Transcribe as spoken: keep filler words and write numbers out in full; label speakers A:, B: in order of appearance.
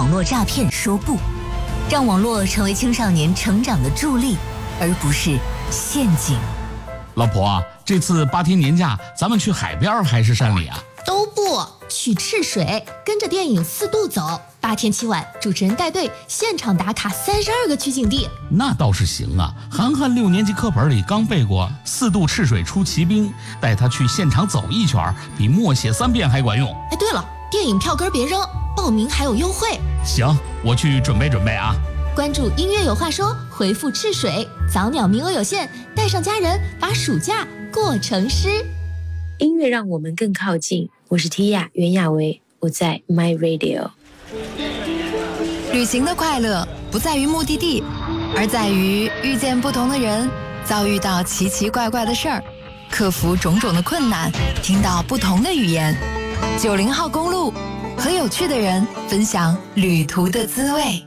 A: 网络诈骗说不，让网络成为青少年成长的助力，而不是陷阱。
B: 老婆啊，这次八天年假，咱们去海边还是山里啊？
C: 都不去赤水，跟着电影四渡走。八天七晚，主持人带队现场打卡三十二个取景地。
B: 那倒是行啊，涵涵六年级课本里刚背过四渡赤水出奇兵，带他去现场走一圈，比默写三遍还管用。
C: 哎，对了，电影票根别扔，报名还有优惠。
B: 行，我去准备准备啊。
C: 关注音乐有话说，回复赤水，早鸟名额有限，带上家人，把暑假过成诗。
D: 音乐让我们更靠近，我是 Tia 袁娅维，我在 My Radio。
E: 旅行的快乐不在于目的地，而在于遇见不同的人，遭遇到奇奇怪怪的事儿，克服种种的困难，听到不同的语言。九零号公路，和有趣的人分享旅途的滋味。